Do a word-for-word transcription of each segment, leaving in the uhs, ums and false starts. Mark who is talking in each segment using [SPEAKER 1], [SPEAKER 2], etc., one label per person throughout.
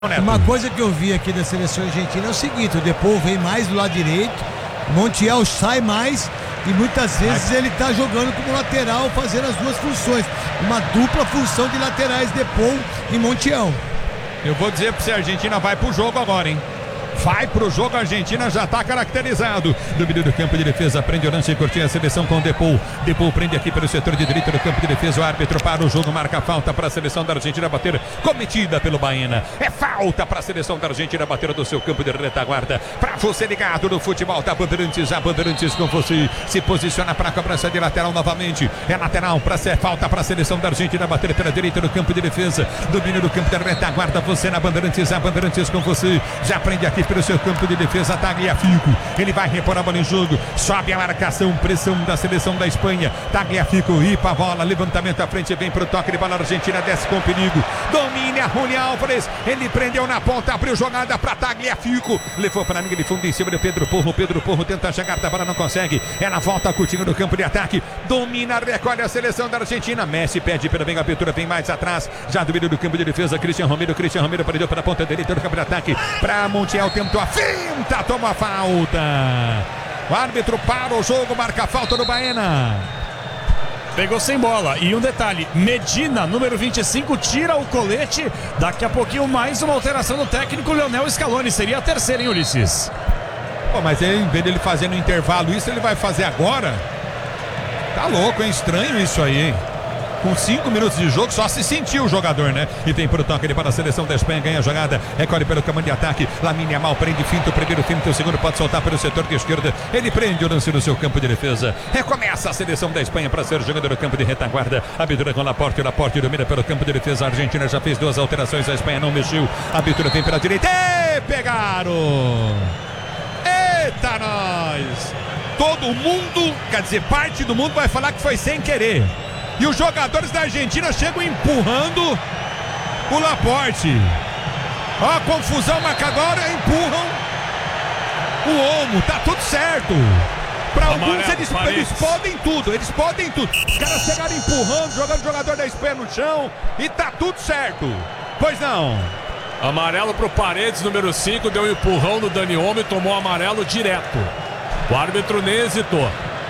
[SPEAKER 1] Uma coisa que eu vi aqui da seleção argentina é o seguinte: o Depou vem mais do lado direito, Montiel sai mais e muitas vezes ele tá jogando como lateral, fazendo as duas funções, uma dupla função de laterais, Depou e Montiel.
[SPEAKER 2] Eu vou dizer pra você, a Argentina vai pro jogo agora, hein? Vai pro jogo, a Argentina já tá caracterizado. Domínio do campo de defesa, prende o lance e curtinha a seleção com o Depou. Depou prende aqui pelo setor de direita do campo de defesa. O árbitro para o jogo, marca a falta para a seleção da Argentina bater, cometida pelo Baena. É falta para a seleção da Argentina bater do seu campo de retaguarda. Para você ligado no futebol da Bandeirantes, a Bandeirantes com você. Se posiciona para a cobrança de lateral novamente. É lateral para ser falta para a seleção da Argentina bater pela direita do campo de defesa. Domínio do campo da retaguarda, você na Bandeirantes, a Bandeirantes com você. Já prende aqui pelo seu campo de defesa, Tagliafico. Ele vai repor a bola em jogo. Sobe a marcação, pressão da seleção da Espanha. Tagliafico, ripa a bola, levantamento à frente, vem pro toque de bola. A Argentina desce com perigo. Domina Julián Álvares. Ele prendeu na ponta, abriu jogada para Tagliafico. Levou para a linha de fundo em cima do Pedro Porro. Pedro Porro tenta chegar da bola, não consegue. É na volta, curtinho do campo de ataque. Domina, recolhe a seleção da Argentina. Messi pede pela bem abertura, vem mais atrás. Já domina do campo de defesa. Cristian Romero. Cristian Romero prendeu para a ponta direita do campo de ataque. Para Montiel. Tentou a finta, toma a falta. O árbitro para o jogo, marca a falta do Baena.
[SPEAKER 3] Pegou sem bola. E um detalhe: Medina, número vinte e cinco, tira o colete. Daqui a pouquinho mais uma alteração do técnico Lionel Scaloni. Seria a terceira, hein, Ulisses?
[SPEAKER 2] Pô, mas ele, em vez dele fazer no intervalo isso, ele vai fazer agora? Tá louco, hein? Estranho isso aí, hein? Com cinco minutos de jogo, só se sentiu o jogador, né? E vem pro toque, ele para a seleção da Espanha, ganha a jogada, recolhe pelo comando de ataque. Lamine Yamal prende, finta o primeiro, finta o segundo, pode soltar pelo setor de esquerda. Ele prende o lance no seu campo de defesa. Recomeça a seleção da Espanha para ser jogador do campo de retaguarda. Abertura com Laporte, Laporte domina pelo campo de defesa. A Argentina já fez duas alterações, a Espanha não mexeu. A abertura vem pela direita. E pegaram! Eita, nós! Todo mundo, quer dizer, parte do mundo vai falar que foi sem querer. E os jogadores da Argentina chegam empurrando o Laporte. Ó a confusão, mas agora empurram o Olmo. Tá tudo certo. Para alguns eles, eles podem tudo, eles podem tudo. Os caras chegaram empurrando, jogando o jogador da Espanha no chão e tá tudo certo. Pois não.
[SPEAKER 3] Amarelo pro Paredes, número cinco, deu um empurrão no Dani Olmo e tomou amarelo direto. O árbitro nem hesitou.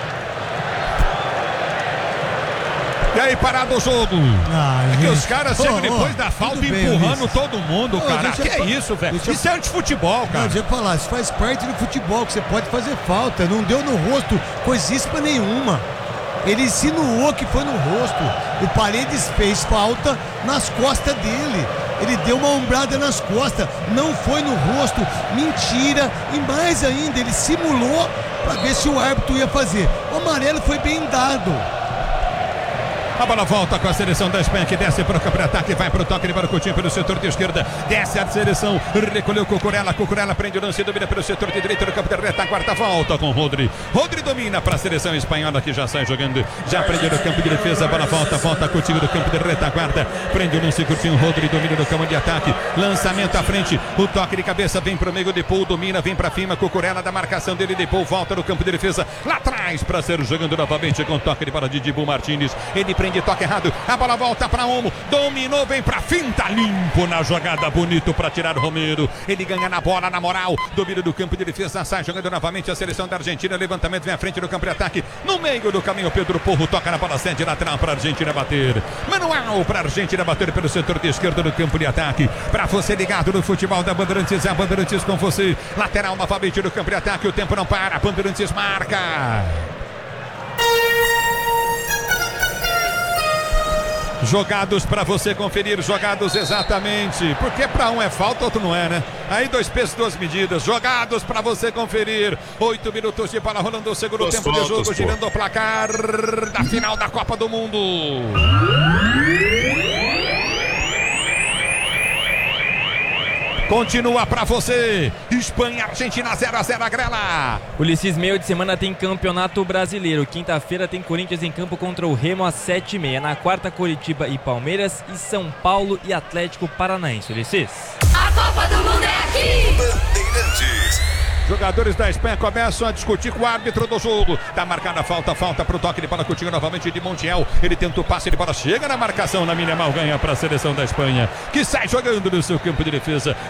[SPEAKER 2] E aí, parado o jogo. Ah, é que os caras chegam oh, depois oh, da falta empurrando bem, todo mundo, oh, cara. Que é isso, velho? Isso é antifutebol, cara.
[SPEAKER 1] Não, deixa eu falar, isso faz parte do futebol, que você pode fazer falta. Não deu no rosto coisíssima nenhuma. Ele insinuou que foi no rosto. O Paredes fez falta nas costas dele. Ele deu uma ombrada nas costas. Não foi no rosto. Mentira. E mais ainda, ele simulou para ver se o árbitro ia fazer. O amarelo foi bem dado.
[SPEAKER 2] A bola volta com a seleção da Espanha, que desce para o campo de ataque, vai para o toque de bola curtinho pelo setor de esquerda, desce a seleção, recolheu Cucurella, Cucurella prende o lance, domina pelo setor de direita do campo de retaguarda, volta com Rodri, Rodri domina para a seleção espanhola, que já sai jogando, já prende no campo de defesa, a bola volta, volta curtinho do campo de retaguarda, prende o lance curtinho, Rodri domina no campo de ataque, lançamento à frente, o toque de cabeça, vem para o meio, Depou domina, vem para cima, Cucurella da marcação dele, Depou volta no campo de defesa, lá atrás para ser jogando novamente com toque de bola de Dibu Martínez, ele prende de toque errado, a bola volta para Olmo, dominou, vem para finta, limpo na jogada, bonito para tirar o Romero, ele ganha na bola, na moral, domínio do campo de defesa, sai jogando novamente a seleção da Argentina, levantamento, vem à frente do campo de ataque, no meio do caminho, Pedro Porro toca na bola, sede lateral para a Argentina bater, manual para a Argentina bater pelo setor de esquerda do campo de ataque, para você ligado no futebol da Bandeirantes, a Bandeirantes com você, lateral novamente do campo de ataque, o tempo não para, a Bandeirantes marca. Jogados para você conferir, jogados exatamente, porque para um é falta, outro não é, né? Aí dois pesos, duas medidas, jogados para você conferir. Oito minutos de bola rolando o segundo dos tempo de jogo, pô. Girando o placar da final da Copa do Mundo. Continua pra você, Espanha, Argentina zero a zero, a grela.
[SPEAKER 4] Ulisses, meio de semana tem Campeonato Brasileiro. Quinta-feira tem Corinthians em campo contra o Remo às sete e meia. Na quarta, Coritiba e Palmeiras, e São Paulo e Atlético Paranaense. Ulisses.
[SPEAKER 5] A Copa do Mundo é aqui!
[SPEAKER 6] Bandeirantes.
[SPEAKER 2] Jogadores da Espanha começam a discutir com o árbitro do jogo. Tá marcada a falta, falta pro toque de bola contigo novamente de Montiel. Ele tenta o passe de bola, chega na marcação na Minimal, ganha para a seleção da Espanha, que sai jogando no seu campo de defesa.